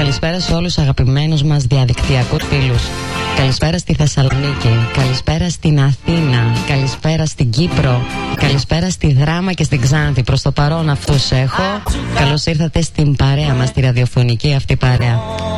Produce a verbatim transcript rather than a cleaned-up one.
Καλησπέρα σε όλους τους αγαπημένους μας διαδικτυακούς φίλους. Καλησπέρα στη Θεσσαλονίκη. Καλησπέρα στην Αθήνα. Καλησπέρα στην Κύπρο. Καλησπέρα στη Δράμα και στην Ξάνθη. Προς το παρόν αυτούς έχω. Καλώς ήρθατε στην παρέα μας, τη ραδιοφωνική αυτή παρέα.